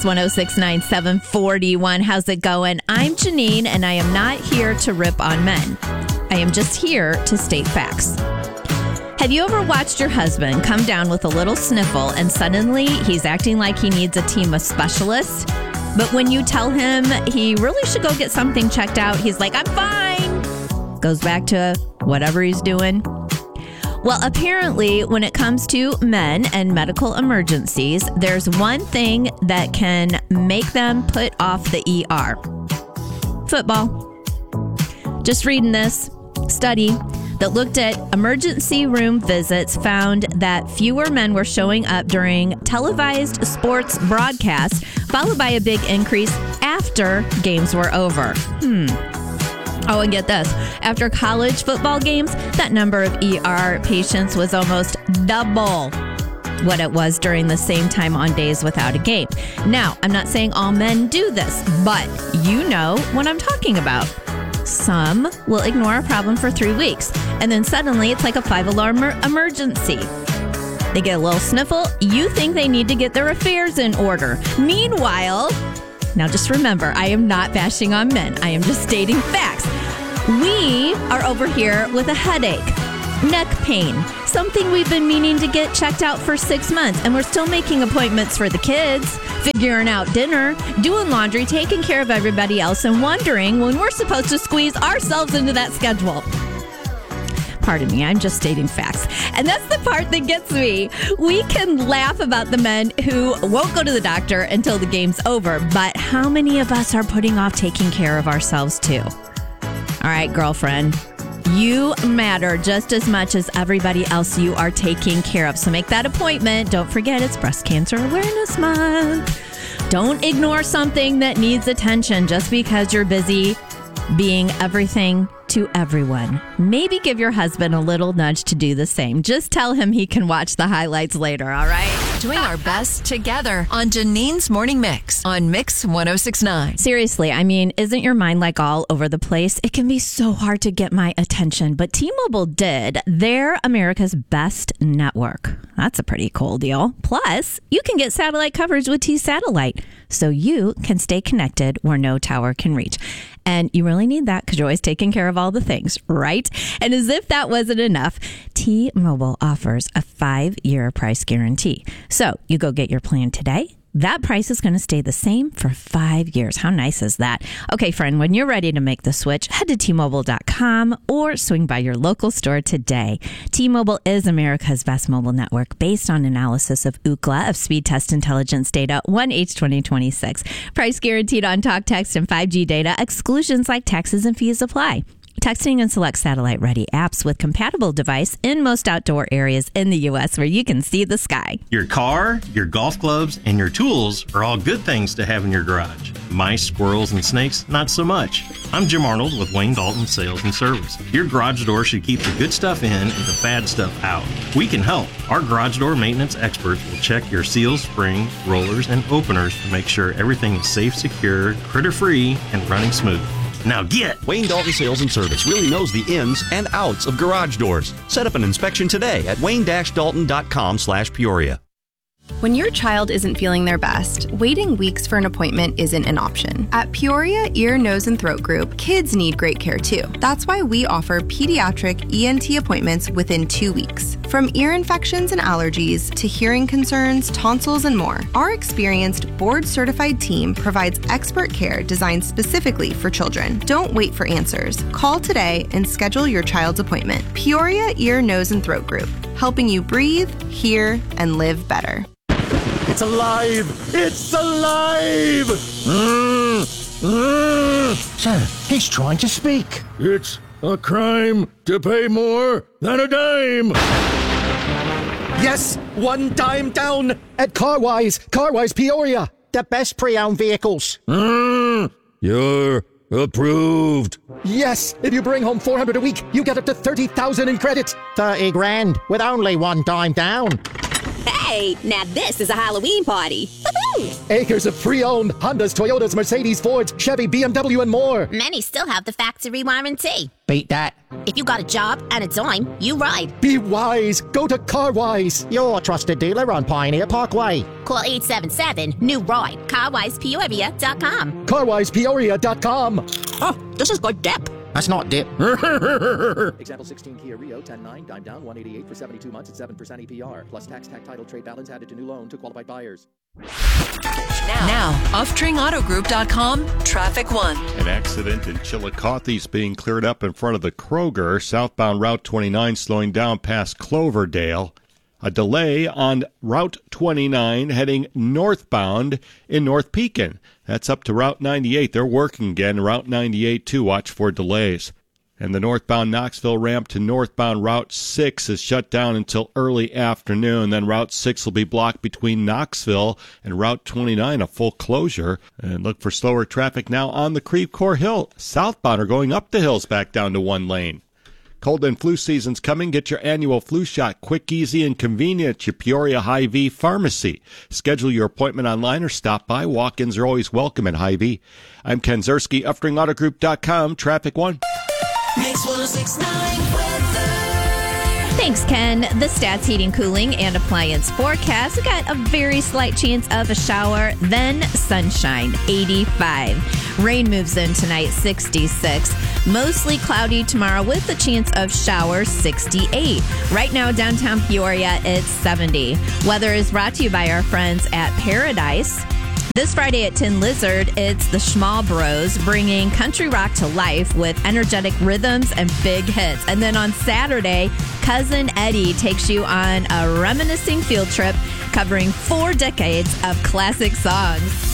1069 741. How's it going? I'm Janine, and I am not here to rip on men. I am just here to state facts. Have you ever watched your husband come down with a little sniffle and suddenly he's acting like he needs a team of specialists? But when you tell him he really should go get something checked out, he's like, I'm fine. Goes back to whatever he's doing. Well, apparently, when it comes to men and medical emergencies, there's one thing that can make them put off the ER. Football. Just reading this study that looked at emergency room visits found that fewer men were showing up during televised sports broadcasts, followed by a big increase after games were over. Oh, and get this. After college football games, that number of ER patients was almost double what it was during the same time on days without a game. Now, I'm not saying all men do this, but you know what I'm talking about. Some will ignore a problem for 3 weeks, and then suddenly it's like a 5-alarm emergency. They get a little sniffle. You think they need to get their affairs in order. Meanwhile, now just remember, I am not bashing on men. I am just stating facts. We are over here with a headache, neck pain, something we've been meaning to get checked out for 6 months, and we're still making appointments for the kids, figuring out dinner, doing laundry, taking care of everybody else, and wondering when we're supposed to squeeze ourselves into that schedule. Pardon me, I'm just stating facts. And that's the part that gets me. We can laugh about the men who won't go to the doctor until the game's over, but how many of us are putting off taking care of ourselves too? All right, girlfriend, you matter just as much as everybody else you are taking care of. So make that appointment. Don't forget it's Breast Cancer Awareness Month. Don't ignore something that needs attention just because you're busy being everything to everyone. Maybe give your husband a little nudge to do the same. Just tell him he can watch the highlights later, all right? Doing our best together on Janine's Morning Mix on Mix 1069. Seriously, I mean, isn't your mind like all over the place? It can be so hard to get my attention, but T-Mobile did. They're America's best network. That's a pretty cool deal. Plus, you can get satellite coverage with T-Satellite, so you can stay connected where no tower can reach. And you really need that because you're always taking care of all the things, right? And as if that wasn't enough, T-Mobile offers a 5-year price guarantee. So you go get your plan today. That price is going to stay the same for 5 years. How nice is that? Okay, friend, when you're ready to make the switch, head to T-Mobile.com or swing by your local store today. T-Mobile is America's best mobile network based on analysis of Ookla of Speed Test Intelligence data 1H2026. Price guaranteed on talk, text, and 5G data. Exclusions like taxes and fees apply. Texting and select satellite-ready apps with compatible device in most outdoor areas in the U.S. where you can see the sky. Your car, your golf clubs, and your tools are all good things to have in your garage. Mice, squirrels, and snakes, not so much. I'm Jim Arnold with Wayne Dalton Sales and Service. Your garage door should keep the good stuff in and the bad stuff out. We can help. Our garage door maintenance experts will check your seals, springs, rollers, and openers to make sure everything is safe, secure, critter-free, and running smooth. Now get! Wayne Dalton Sales and Service really knows the ins and outs of garage doors. Set up an inspection today at wayne-dalton.com/Peoria. When your child isn't feeling their best, waiting weeks for an appointment isn't an option. At Peoria Ear, Nose, and Throat Group, kids need great care too. That's why we offer pediatric ENT appointments within 2 weeks. From ear infections and allergies to hearing concerns, tonsils, and more, our experienced board-certified team provides expert care designed specifically for children. Don't wait for answers. Call today and schedule your child's appointment. Peoria Ear, Nose, and Throat Group, helping you breathe, hear, and live better. It's alive! It's alive! Sir, he's trying to speak. It's a crime to pay more than a dime! Yes, 1 dime down at Carwise Peoria. The best pre-owned vehicles. You're approved. Yes, if you bring home $400 a week, you get up to $30,000 in credit. 30 grand with only 1 dime down. Hey, now this is a Halloween party. Acres of pre-owned Hondas, Toyotas, Mercedes, Fords, Chevy, BMW, and more. Many still have the factory warranty. Beat that. If you got a job and a dime, you ride. Be wise. Go to CarWise, your trusted dealer on Pioneer Parkway. Call 877-NEW-RIDE. CarWisePeoria.com. CarWisePeoria.com. Oh, this is good dip. That's not dip. Example 16 Kia Rio 10.9, dime down, 188 for 72 months at 7% APR. Plus tax, title, trade balance added to new loan to qualified buyers. Now, UpstringAutoGroup.com, Traffic 1. An accident in Chillicothe is being cleared up in front of the Kroger. Southbound Route 29 slowing down past Cloverdale. A delay on Route 29 heading northbound in North Pekin. That's up to Route 98. They're working again. Route 98 too. Watch for delays. And the northbound Knoxville ramp to northbound Route 6 is shut down until early afternoon. Then Route 6 will be blocked between Knoxville and Route 29, a full closure. And look for slower traffic now on the Creve Coeur Hill. Southbound are going up the hills back down to one lane. Cold and flu season's coming. Get your annual flu shot quick, easy, and convenient at your Peoria Hy-Vee pharmacy. Schedule your appointment online or stop by. Walk-ins are always welcome at Hy-Vee. I'm Ken Zerski, UpstringAutoGroup.com, Traffic 1. Mix 106.9 weather. Thanks, Ken. The Stats Heating, Cooling, and Appliance forecast. We got a very slight chance of a shower, then sunshine, 85. Rain moves in tonight, 66. Mostly cloudy tomorrow with a chance of showers, 68. Right now, downtown Peoria, it's 70. Weather is brought to you by our friends at Paradise. This Friday at Tin Lizard, it's the Schmal Bros bringing country rock to life with energetic rhythms and big hits. And then on Saturday, Cousin Eddie takes you on a reminiscing field trip covering 4 decades of classic songs.